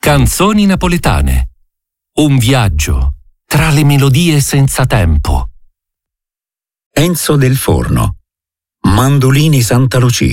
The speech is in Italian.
Canzoni napoletane. Un viaggio tra le melodie senza tempo. Enzo del Forno. Mandolini Santa Lucia.